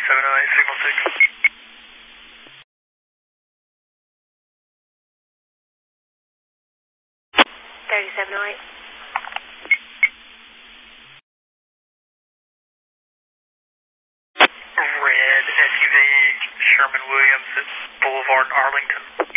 3708, signal 6. 3708. Red SUV Sherman Williams at Boulevard Arlington.